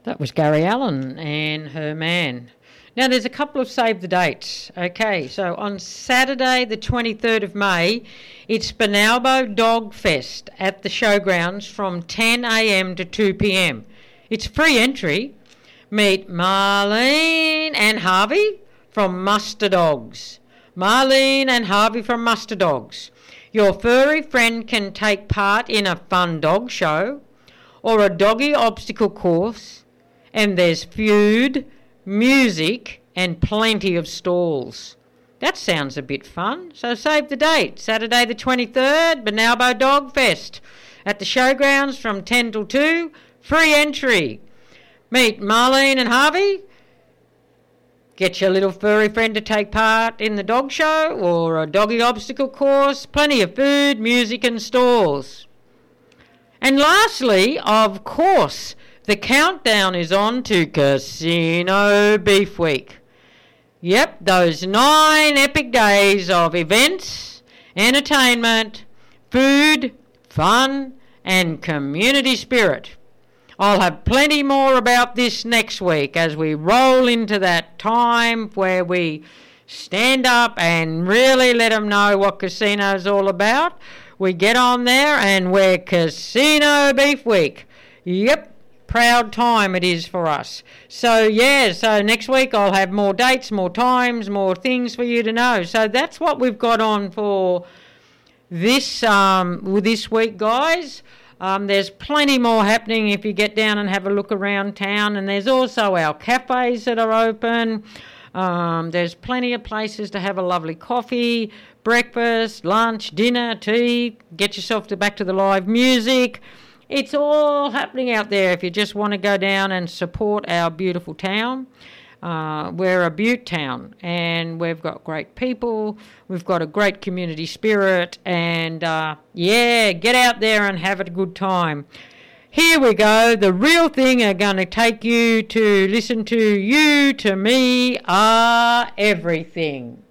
That was Gary Allen and her man. Now, there's a couple of save the dates. Okay, so on Saturday, the 23rd of May, it's Benalbo Dog Fest at the showgrounds from 10 a.m. to 2 p.m. It's free entry. Meet Marlene and Harvey from Muster Dogs. Marlene and Harvey from Muster Dogs. Your furry friend can take part in a fun dog show or a doggy obstacle course, and there's food, music and plenty of stalls. That sounds a bit fun. So save the date. Saturday the 23rd, Benalbo Dog Fest at the showgrounds from 10 till 2. Free entry. Meet Marlene and Harvey. Get your little furry friend to take part in the dog show or a doggy obstacle course. Plenty of food, music and stalls. And lastly, of course, the countdown is on to Casino Beef Week. Yep, those 9 epic days of events, entertainment, food, fun and community spirit. I'll have plenty more about this next week as we roll into that time where we stand up and really let them know what casino's all about. We get on there and we're Casino Beef Week. Yep. Proud time it is for us. So next week I'll have more dates, more times, more things for you to know. So that's what we've got on for this week, guys. There's plenty more happening if you get down and have a look around town, and there's also our cafes that are open. There's plenty of places to have a lovely coffee, breakfast, lunch, dinner, tea, get yourself back to the live music. It's all happening out there if you just want to go down and support our beautiful town. We're a Butte town and we've got great people. We've got a great community spirit and, get out there and have a good time. Here we go. The real thing are going to take you to listen to You to Me Are Everything.